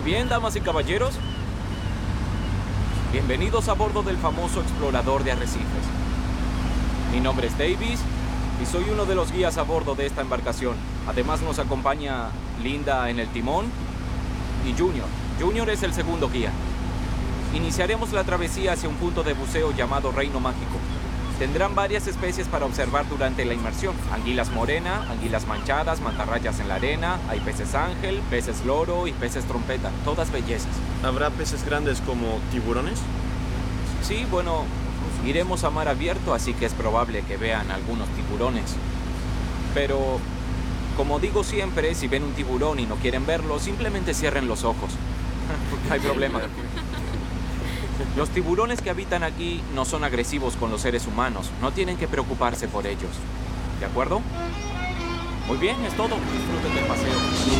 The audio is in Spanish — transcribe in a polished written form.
bien, damas y caballeros. Bienvenidos a bordo del famoso explorador de arrecifes. Mi nombre es Davis y soy uno de los guías a bordo de esta embarcación. Además nos acompaña Linda en el timón y Junior. Junior es el segundo guía. Iniciaremos la travesía hacia un punto de buceo llamado Reino Mágico. Tendrán varias especies para observar durante la inmersión. Anguilas morena, anguilas manchadas, mantarrayas en la arena, hay peces ángel, peces loro y peces trompeta. Todas bellezas. ¿Habrá peces grandes como tiburones? Sí, bueno, iremos a mar abierto, así que es probable que vean algunos tiburones. Pero, como digo siempre, si ven un tiburón y no quieren verlo, simplemente cierren los ojos. No hay problema. Los tiburones que habitan aquí no son agresivos con los seres humanos. No tienen que preocuparse por ellos. ¿De acuerdo? Muy bien, es todo. Disfruten del paseo.